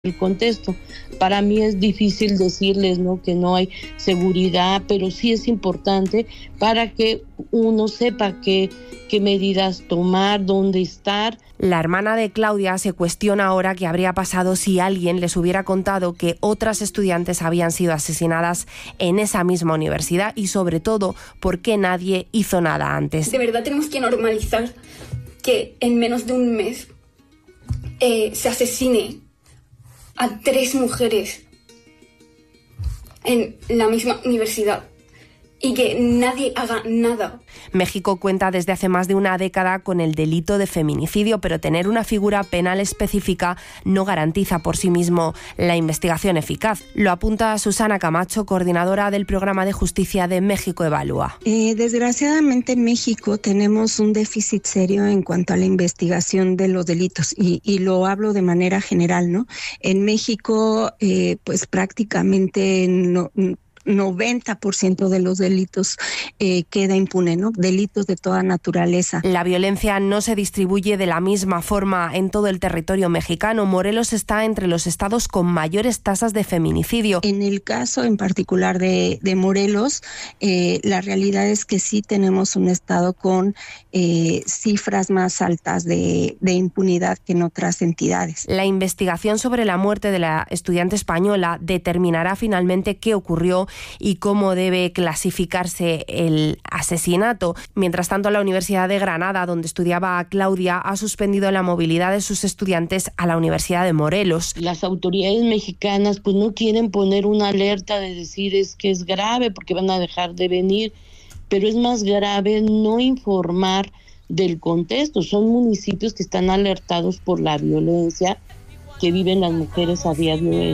el contexto. Para mí es difícil decirles, ¿no?, que no hay seguridad, pero sí es importante para que uno sepa qué medidas tomar, dónde estar. La hermana de Claudia se cuestiona ahora qué habría pasado si alguien les hubiera contado que otras estudiantes habían sido asesinadas en esa misma universidad y, sobre todo, por qué nadie hizo nada antes. De verdad tenemos que normalizar que en menos de un mes se asesine a 3 mujeres en la misma universidad y que nadie haga nada. México cuenta desde hace más de una década con el delito de feminicidio, pero tener una figura penal específica no garantiza por sí mismo la investigación eficaz. Lo apunta Susana Camacho, coordinadora del Programa de Justicia de México Evalúa. Desgraciadamente en México tenemos un déficit serio en cuanto a la investigación de los delitos y lo hablo de manera general, ¿no? En México, pues prácticamente 90% de los delitos queda impune, ¿no? Delitos de toda naturaleza. La violencia no se distribuye de la misma forma en todo el territorio mexicano. Morelos está entre los estados con mayores tasas de feminicidio. En el caso en particular de Morelos, la realidad es que sí tenemos un estado con cifras más altas de impunidad que en otras entidades. La investigación sobre la muerte de la estudiante española determinará finalmente qué ocurrió y cómo debe clasificarse el asesinato. Mientras tanto, la Universidad de Granada, donde estudiaba Claudia, ha suspendido la movilidad de sus estudiantes a la Universidad de Morelos. Las autoridades mexicanas pues no quieren poner una alerta de decir es que es grave porque van a dejar de venir, pero es más grave no informar del contexto. Son municipios que están alertados por la violencia que viven las mujeres a diario